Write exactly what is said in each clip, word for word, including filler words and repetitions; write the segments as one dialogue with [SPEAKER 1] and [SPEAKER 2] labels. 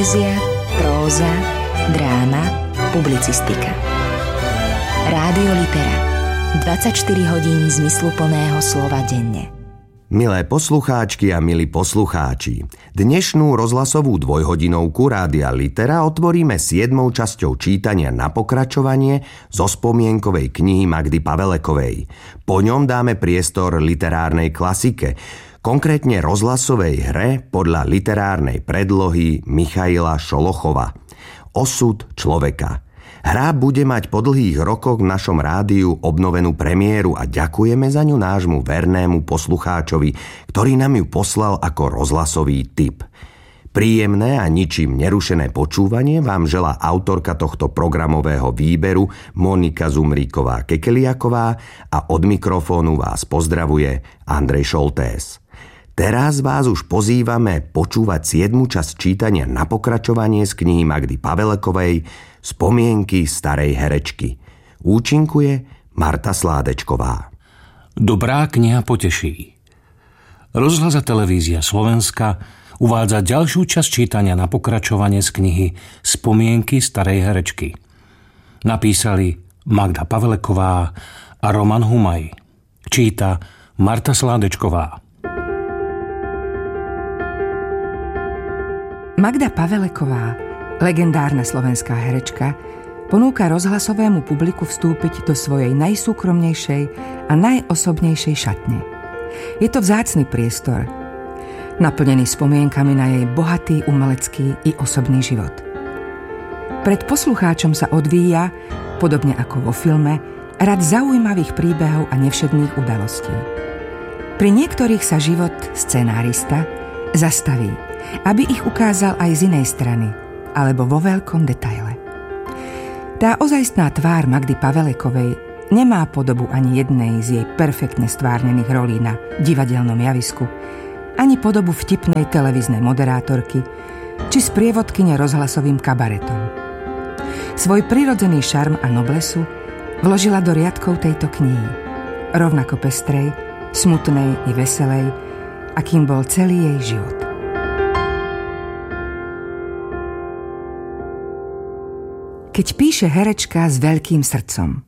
[SPEAKER 1] Poézia, próza, dráma, publicistika. Rádio Litera. dvadsaťštyri hodín zmysluplného slova denne.
[SPEAKER 2] Milé poslucháčky a milí poslucháči, dnešnú rozhlasovú dvojhodinovku Rádia Litera otvoríme siedmou časťou čítania na pokračovanie zo spomienkovej knihy Magdy Pavelekovej. Po ňom dáme priestor literárnej klasike, konkrétne rozhlasovej hre podľa literárnej predlohy Michaila Šolochova. Osud človeka. Hra bude mať po dlhých rokoch v našom rádiu obnovenú premiéru a ďakujeme za ňu nášmu vernému poslucháčovi, ktorý nám ju poslal ako rozhlasový tip. Príjemné a ničím nerušené počúvanie vám želá autorka tohto programového výberu Monika Zumríková-Kekeliaková a od mikrofónu vás pozdravuje Andrej Šoltés. Teraz vás už pozývame počúvať siedmu časť čítania na pokračovanie z knihy Magdy Pavelekovej Spomienky starej herečky. Účinkuje Marta Sládečková.
[SPEAKER 3] Dobrá kniha poteší. Rozhlas a televízia Slovenska uvádza ďalšiu časť čítania na pokračovanie z knihy Spomienky starej herečky. Napísali Magda Paveleková a Roman Humaj. Číta Marta Sládečková.
[SPEAKER 4] Magda Paveleková, legendárna slovenská herečka, ponúka rozhlasovému publiku vstúpiť do svojej najsúkromnejšej a najosobnejšej šatne. Je to vzácny priestor, naplnený spomienkami na jej bohatý umelecký i osobný život. Pred poslucháčom sa odvíja, podobne ako vo filme, rad zaujímavých príbehov a nevšedných udalostí. Pri niektorých sa život scenárista zastaví, aby ich ukázal aj z inej strany, alebo vo veľkom detaile. Tá ozajstná tvár Magdy Pavelekovej nemá podobu ani jednej z jej perfektne stvárnených rolí na divadelnom javisku, ani podobu vtipnej televíznej moderátorky, či sprievodkyne rozhlasovým kabaretom. Svoj prirodzený šarm a noblesu vložila do riadkov tejto knihy, rovnako pestrej, smutnej i veselej, akým bol celý jej život. Keď píše herečka s veľkým srdcom.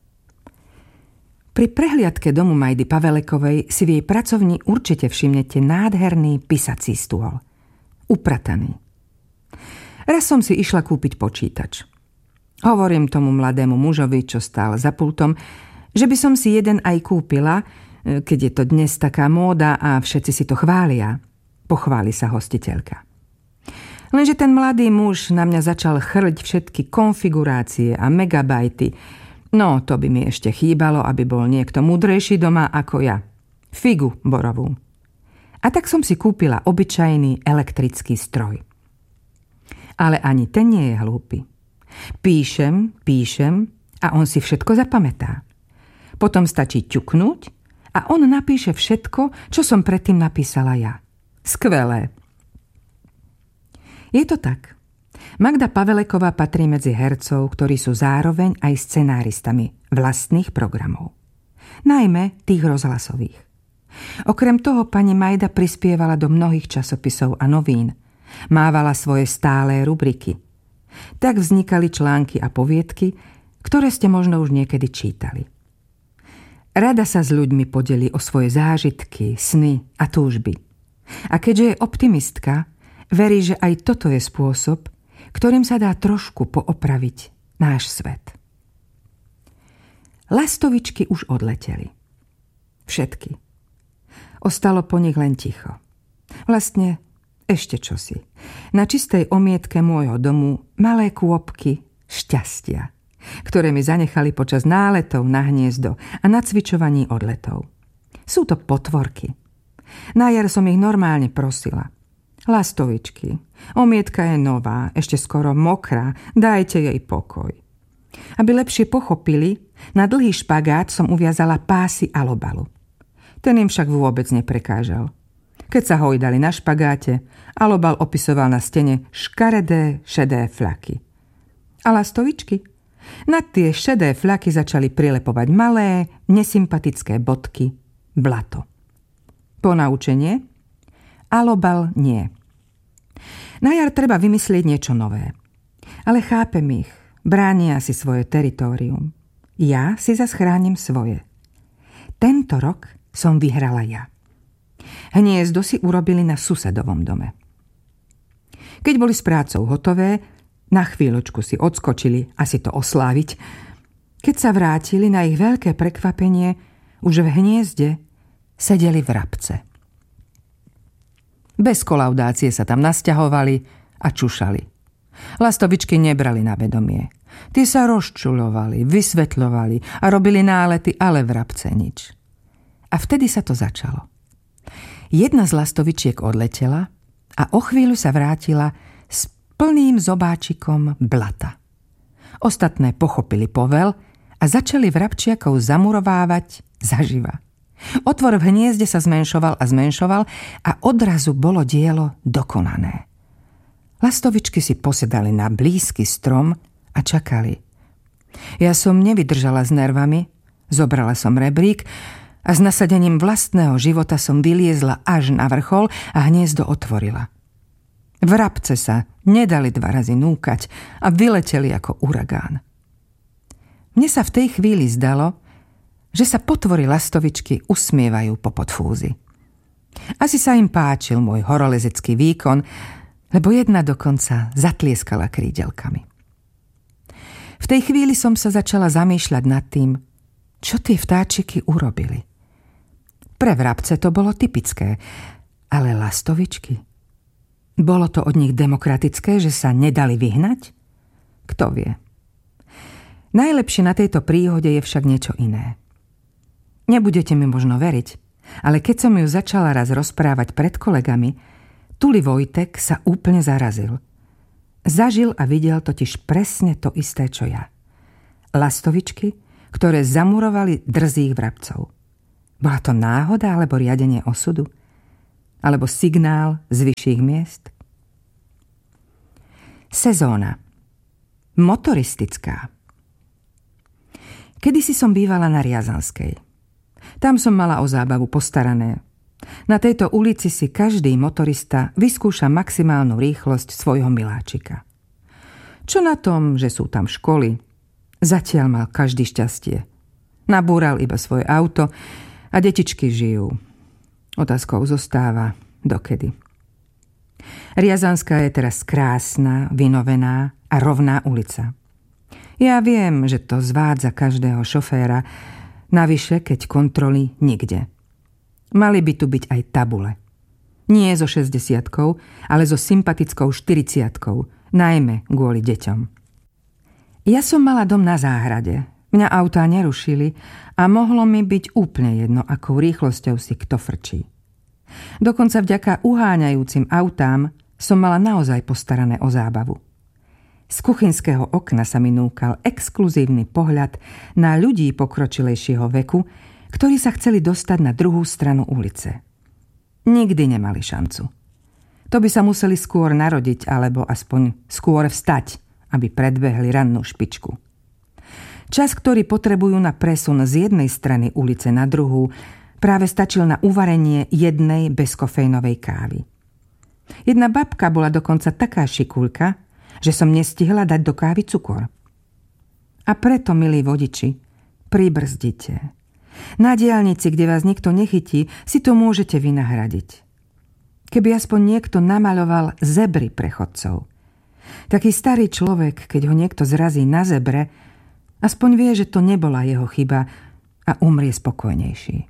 [SPEAKER 4] Pri prehliadke domu Majdy Pavelekovej si v jej pracovni určite všimnete nádherný pisací stôl. Uprataný. Raz som si išla kúpiť počítač. Hovorím tomu mladému mužovi, čo stál za pultom, že by som si jeden aj kúpila, keď je to dnes taká móda a všetci si to chvália. Pochváli sa hostiteľka. Lenže ten mladý muž na mňa začal chrliť všetky konfigurácie a megabajty. No, to by mi ešte chýbalo, aby bol niekto múdrejší doma ako ja. Figu borovú. A tak som si kúpila obyčajný elektrický stroj. Ale ani ten nie je hlúpy. Píšem, píšem a on si všetko zapamätá. Potom stačí ťuknúť a on napíše všetko, čo som predtým napísala ja. Skvelé. Je to tak. Magda Paveleková patrí medzi hercov, ktorí sú zároveň aj scenáristami vlastných programov. Najmä tých rozhlasových. Okrem toho pani Majda prispievala do mnohých časopisov a novín. Mávala svoje stálé rubriky. Tak vznikali články a poviedky, ktoré ste možno už niekedy čítali. Rada sa s ľuďmi podelí o svoje zážitky, sny a túžby. A keďže je optimistka, verí, že aj toto je spôsob, ktorým sa dá trošku poopraviť náš svet. Lastovičky už odleteli. Všetky. Ostalo po nich len ticho. Vlastne ešte čosi. Na čistej omietke môjho domu malé kôpky šťastia, ktoré mi zanechali počas náletov na hniezdo a na cvičovaní odletov. Sú to potvorky. Na jar som ich normálne prosila. Lastovičky, omietka je nová, ešte skoro mokrá, dajte jej pokoj. Aby lepšie pochopili, na dlhý špagát som uviazala pásy alobalu. Ten im však vôbec neprekážal. Keď sa hojdali na špagáte, alobal opisoval na stene škaredé, šedé fľaky. A lastovičky? Na tie šedé fľaky začali prilepovať malé, nesympatické bodky, blato. Ponaučenie? Alobal nie. Na jar treba vymyslieť niečo nové. Ale chápem ich, bránia si svoje teritórium. Ja si zas chránim svoje. Tento rok som vyhrala ja. Hniezdo si urobili na susedovom dome. Keď boli s prácou hotové, na chvíľočku si odskočili asi to osláviť. Keď sa vrátili, na ich veľké prekvapenie, už v hniezde sedeli vrabce. Bez kolaudácie sa tam nasťahovali a čušali. Lastovičky nebrali na vedomie. Tie sa rozčuľovali, vysvetľovali a robili nálety, ale vrabce nič. A vtedy sa to začalo. Jedna z lastovičiek odletela a o chvíľu sa vrátila s plným zobáčikom blata. Ostatné pochopili povel a začali vrabčiakov zamurovávať zaživa. Otvor v hniezde sa zmenšoval a zmenšoval a odrazu bolo dielo dokonané. Lastovičky si posedali na blízky strom a čakali. Ja som nevydržala s nervami, zobrala som rebrík a s nasadením vlastného života som vyliezla až na vrchol a hniezdo otvorila. Vrabce sa nedali dva razy núkať a vyleteli ako uragán. Mne sa v tej chvíli zdalo, že sa potvory lastovičky usmievajú po podfúzi. Asi sa im páčil môj horolezecký výkon, lebo jedna dokonca zatlieskala krídelkami. V tej chvíli som sa začala zamýšľať nad tým, čo tie vtáčiky urobili. Pre vrabce to bolo typické, ale lastovičky? Bolo to od nich demokratické, že sa nedali vyhnať? Kto vie? Najlepšie na tejto príhode je však niečo iné. Nebudete mi možno veriť, ale keď som ju začala raz rozprávať pred kolegami, Tuli Vojtek sa úplne zarazil. Zažil a videl totiž presne to isté, čo ja. Lastovičky, ktoré zamurovali drzých vrabcov. Bola to náhoda alebo riadenie osudu? Alebo signál z vyšších miest? Sezóna. Motoristická. Kedysi som bývala na Riazanskej. Tam som mala o zábavu postarané. Na tejto ulici si každý motorista vyskúša maximálnu rýchlosť svojho miláčika. Čo na tom, že sú tam školy? Zatiaľ mal každý šťastie. Nabúral iba svoje auto a detičky žijú. Otázkou zostáva, dokedy. Riazanská je teraz krásna, vynovená a rovná ulica. Ja viem, že to zvádza každého šoféra, navyše, keď kontroly nikde. Mali by tu byť aj tabule. Nie so šesťdesiatkou, ale so sympatickou štyridsiatkou, najmä kvôli deťom. Ja som mala dom na záhrade. Mňa autá nerušili a mohlo mi byť úplne jedno, akou rýchlosťou si kto frčí. Dokonca vďaka uháňajúcim autám som mala naozaj postarané o zábavu. Z kuchynského okna sa mi núkal exkluzívny pohľad na ľudí pokročilejšieho veku, ktorí sa chceli dostať na druhú stranu ulice. Nikdy nemali šancu. To by sa museli skôr narodiť, alebo aspoň skôr vstať, aby predbehli rannú špičku. Čas, ktorý potrebujú na presun z jednej strany ulice na druhú, práve stačil na uvarenie jednej bezkofejnovej kávy. Jedna babka bola dokonca taká šikulka, že som nestihla dať do kávy cukor. A preto, milí vodiči, pribrzdite. Na diaľnici, kde vás nikto nechytí, si to môžete vynahradiť. Keby aspoň niekto namaľoval zebry pre chodcov. Taký starý človek, keď ho niekto zrazí na zebre, aspoň vie, že to nebola jeho chyba a umrie spokojnejší.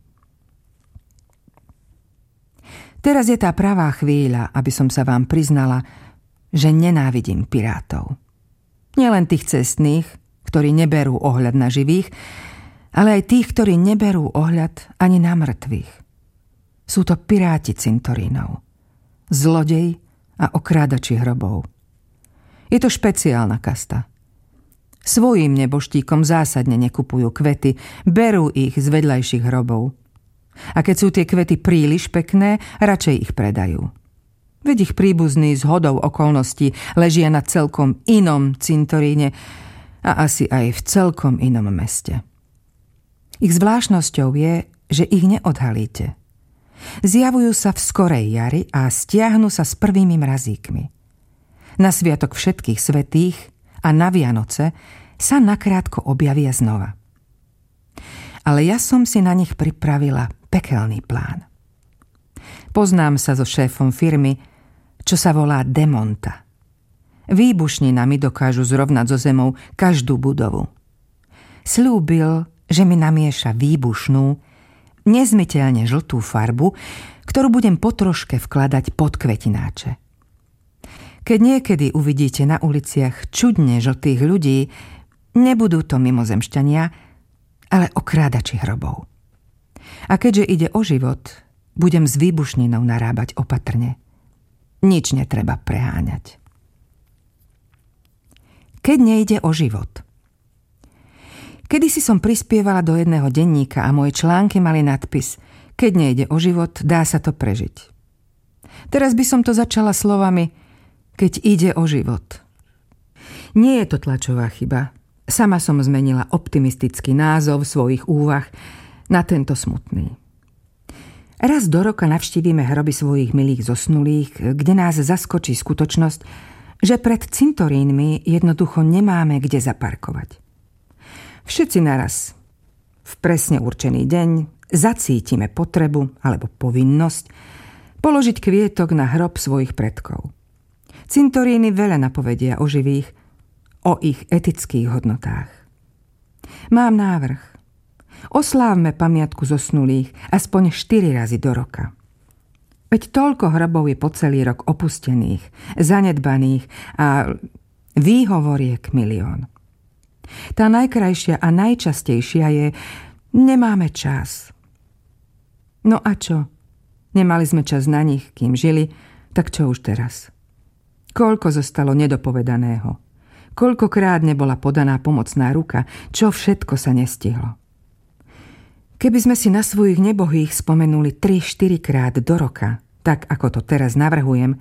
[SPEAKER 4] Teraz je tá pravá chvíľa, aby som sa vám priznala, že nenávidím pirátov. Nielen tých cestných, ktorí neberú ohľad na živých, ale aj tých, ktorí neberú ohľad ani na mŕtvych. Sú to piráti cintorínov, zlodej a okrádači hrobov. Je to špeciálna kasta. Svojím neboštíkom zásadne nekupujú kvety, berú ich z vedľajších hrobov. A keď sú tie kvety príliš pekné, radšej ich predajú. Veď ich príbuzní z hodou okolností ležia na celkom inom cintoríne a asi aj v celkom inom meste. Ich zvláštnosťou je, že ich neodhalíte. Zjavujú sa v skorej jari a stiahnu sa s prvými mrazíkmi. Na sviatok všetkých svätých a na Vianoce sa nakrátko objavia znova. Ale ja som si na nich pripravila pekelný plán. Poznám sa so šéfom firmy, čo sa volá Demonta. Výbušninami dokážu zrovnať so zemou každú budovu. Sľúbil, že mi namieša výbušnú, nezmyteľne žltú farbu, ktorú budem potroške vkladať pod kvetináče. Keď niekedy uvidíte na uliciach čudne žltých ľudí, nebudú to mimozemšťania, ale okrádači hrobov. A keďže ide o život, budem s výbušninou narábať opatrne. Nič netreba preháňať. Keď nejde o život. Kedysi som prispievala do jedného denníka a moje články mali nadpis Keď nejde o život, dá sa to prežiť. Teraz by som to začala slovami Keď ide o život. Nie je to tlačová chyba. Sama som zmenila optimistický názov svojich úvah na tento smutný. Raz do roka navštívime hroby svojich milých zosnulých, kde nás zaskočí skutočnosť, že pred cintorínmi jednoducho nemáme kde zaparkovať. Všetci naraz, v presne určený deň, zacítime potrebu alebo povinnosť položiť kvietok na hrob svojich predkov. Cintoríny veľa napovedia o živých, o ich etických hodnotách. Mám návrh. Oslávme pamiatku zosnulých aspoň štyri razy do roka. Veď toľko hrobov je po celý rok opustených, zanedbaných a výhovoriek milión. Tá najkrajšia a najčastejšia je nemáme čas. No a čo? Nemali sme čas na nich, kým žili, tak čo už teraz? Koľko zostalo nedopovedaného? Koľkokrát nebola podaná pomocná ruka? Čo všetko sa nestihlo? Keby sme si na svojich nebohých spomenuli tri štyri krát do roka, tak ako to teraz navrhujem,